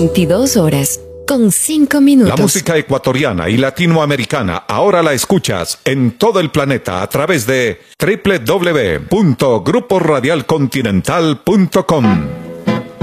22 horas, con 5 minutos. La música ecuatoriana y latinoamericana ahora la escuchas en todo el planeta a través de www.gruporadialcontinental.com.